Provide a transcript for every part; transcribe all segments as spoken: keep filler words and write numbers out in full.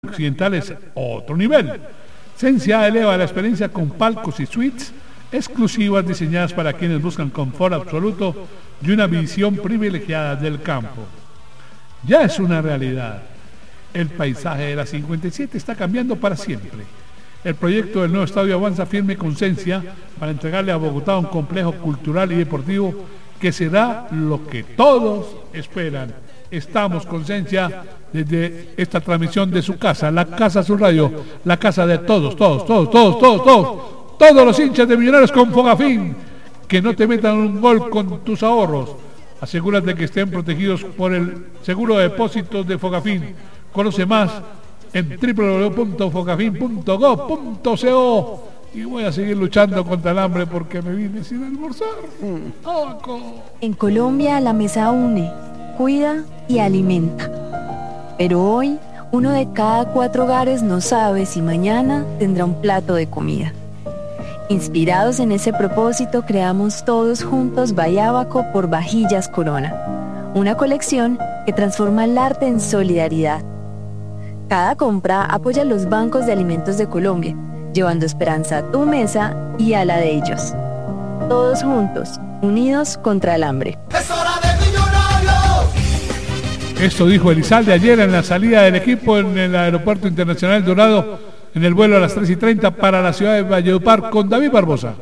occidental es otro nivel. Sensia eleva la experiencia con palcos y suites exclusivas diseñadas para quienes buscan confort absoluto y una visión privilegiada del campo. Ya es una realidad. El paisaje de la cincuenta y siete está cambiando para siempre. El proyecto del nuevo estadio avanza firme con Sensia para entregarle a Bogotá un complejo cultural y deportivo que será lo que todos esperan. Estamos con Sensia desde esta transmisión de su casa, la Casa Sur Radio, la casa de todos, todos, todos, todos, todos, todos, todos los hinchas de Millonarios con Fogafín. Que no te metan un gol con tus ahorros. Asegúrate que estén protegidos por el seguro de depósitos de Fogafín. Conoce más en doble u doble u doble u punto fogafin punto gob punto co. Y voy a seguir luchando contra el hambre porque me vine sin almorzar. ¡Abaco! En Colombia la mesa une, cuida y alimenta. Pero hoy, uno de cada cuatro hogares no sabe si mañana tendrá un plato de comida. Inspirados en ese propósito, creamos todos juntos Bayábaco por Vajillas Corona, una colección que transforma el arte en solidaridad. Cada compra apoya a los bancos de alimentos de Colombia, llevando esperanza a tu mesa y a la de ellos. Todos juntos, unidos contra el hambre. ¡Es hora de Millonarios! Esto dijo Elizalde ayer en la salida del equipo en el Aeropuerto Internacional Dorado, en el vuelo a las tres y treinta para la ciudad de Valledupar con David Barbosa.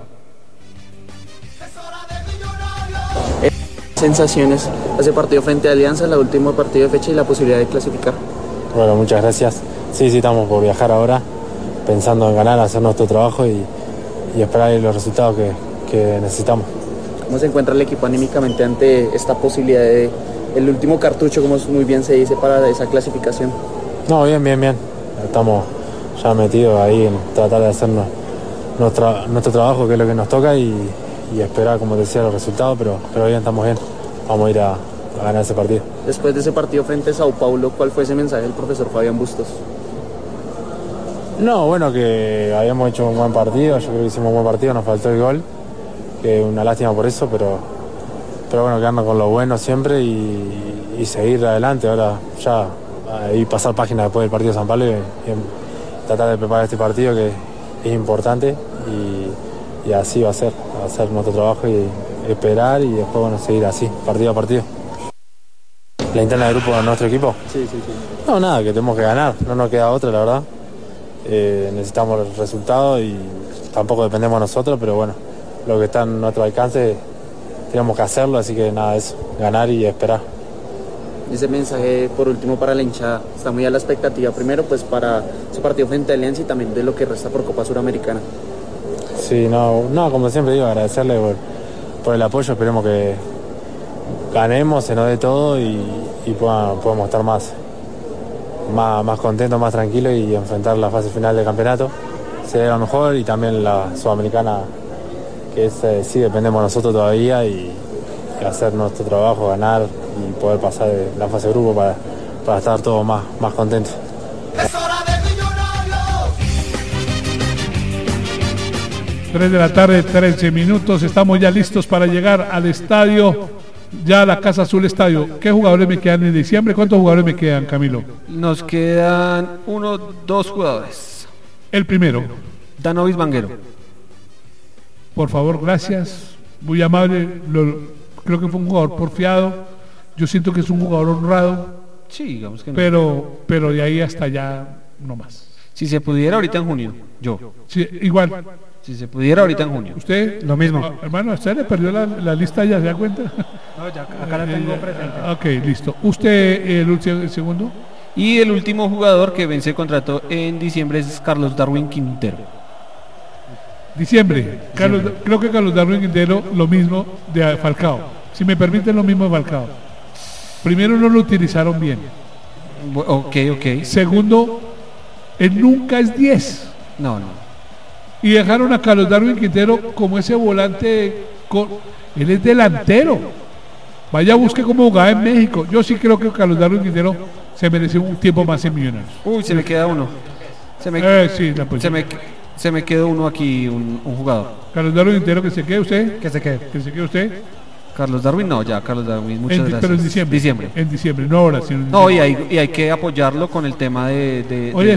¡Es hora de Millonarios! Sensaciones, ese partido frente a Alianza, el último partido de fecha y la posibilidad de clasificar. Bueno, muchas gracias. Sí, sí, estamos por viajar ahora, pensando en ganar, hacer nuestro trabajo y, y esperar los resultados que, que necesitamos. ¿Cómo se encuentra el equipo anímicamente ante esta posibilidad de el último cartucho, como muy bien se dice, para esa clasificación? No, bien, bien, bien. Estamos ya metidos ahí en tratar de hacer nuestro, nuestro trabajo, que es lo que nos toca, y, y esperar, como decía, los resultados, pero, pero bien, estamos bien. Vamos a ir a, a ganar ese partido. Después de ese partido frente a Sao Paulo, ¿cuál fue ese mensaje del profesor Fabián Bustos? No, bueno, que habíamos hecho un buen partido, yo creo que hicimos un buen partido, nos faltó el gol, que una lástima por eso, pero, pero bueno, quedarnos con lo bueno siempre y, y seguir adelante. Ahora ya y pasar página después del partido de San Pablo y, y tratar de preparar este partido, que es importante, y, y así va a ser, va a ser nuestro trabajo y esperar y después, bueno, seguir así, partido a partido. La interna de grupo de nuestro equipo. Sí, sí, sí. No, nada, que tenemos que ganar, no nos queda otra, la verdad. Eh, necesitamos el resultado y tampoco dependemos de nosotros, pero bueno, lo que está en nuestro alcance tenemos que hacerlo, así que nada, eso, ganar y esperar. Ese mensaje, por último, para la hinchada, está muy a la expectativa, primero pues para ese partido frente a Alianza y también de lo que resta por Copa Suramericana. Sí, no, no, como siempre digo, agradecerle por, por el apoyo, esperemos que ganemos, se nos dé todo y, y podamos, podamos estar más, más, más contentos, más tranquilos y enfrentar la fase final del campeonato. Sería lo mejor, y también la Sudamericana, que es, eh, sí dependemos de nosotros todavía, y, y hacer nuestro trabajo, ganar y poder pasar de la fase de grupo para, para estar todos más, más contentos. ¡Es hora de Millonarios! tres de la tarde, trece minutos. Estamos ya listos para llegar al estadio, ya a la Casa Azul Estadio. ¿Qué jugadores me quedan en diciembre? ¿Cuántos jugadores me quedan, Camilo? Nos quedan uno, dos jugadores. El primero. Danovis Vanguero. Por favor, gracias. Muy amable. Lo, creo que fue un jugador porfiado. Yo siento que es un jugador honrado. Sí, digamos que no. Pero, pero de ahí hasta allá no más. Si se pudiera ahorita en junio, yo. Sí, igual. Si se pudiera ahorita en junio. ¿Usted? Lo mismo. Ah, hermano, ¿usted le perdió la, la lista ya? ¿Se da cuenta? No, ya acá la tengo presente. Ok, listo. ¿Usted el, último, el segundo? Y el último jugador que vence contrato en diciembre es Carlos Darwin Quintero. Diciembre. Carlos, creo que Carlos Darwin Quintero, lo mismo de Falcao. Si me permiten, lo mismo de Falcao. Primero, no lo utilizaron bien. Ok, ok. Segundo, él nunca es diez. No, no. Y dejaron a Carlos Darwin Quintero como ese volante. Con... Él es delantero. Vaya, busque cómo jugaba en México. Yo sí creo que Carlos Darwin Quintero se merece un tiempo más en Millonarios. Uy, se me queda uno. Se me, eh, sí, la se me, se me quedó uno aquí, un, un jugador. Carlos Darwin Quintero, que se quede usted. Que se quede. Que se quede usted. Carlos Darwin, no, ya, Carlos Darwin, muchas En di- gracias. pero en diciembre. Diciembre. En diciembre, no ahora, sino en No, diciembre. y hay, y hay que apoyarlo con el tema de, de- Oye, de